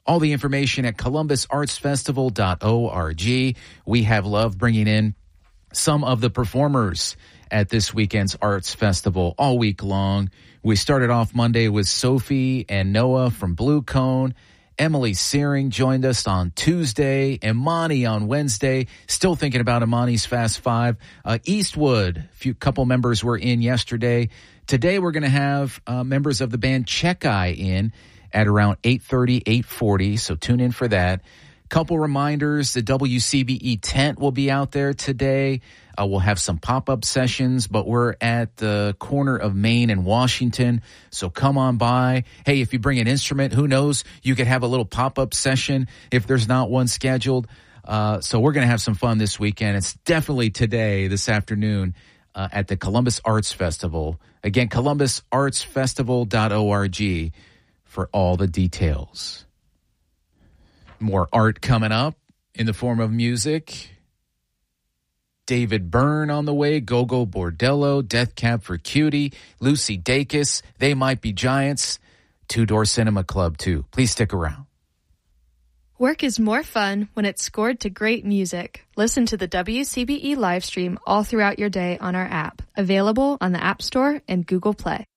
All the information at columbusartsfestival.org. We have loved bringing in some of the performers at this weekend's Arts Festival all week long. We started off Monday with Sophie and Noah from Blue Cone. Emily Searing joined us on Tuesday. Imani on Wednesday. Still thinking about Imani's Fast Five. Eastwood, couple members were in yesterday. Today we're going to have members of the band Checkeye in at around 8:30, 8:40, so tune in for that. Couple reminders, the WCBE tent will be out there today. We'll have some pop-up sessions, but we're at the corner of Main and Washington, so come on by. Hey, if you bring an instrument, who knows, you could have a little pop-up session if there's not one scheduled. So we're going to have some fun this weekend. It's definitely today, this afternoon, at the Columbus Arts Festival. Again, columbusartsfestival.org for all the details. More art coming up in the form of music. David Byrne on the way, Gogo Bordello, Death Cab for Cutie, Lucy Dacus, They Might Be Giants, Two Door Cinema Club too. Please stick around. Work is more fun when it's scored to great music. Listen to the WCBE live stream all throughout your day on our app, available on the App Store and Google Play.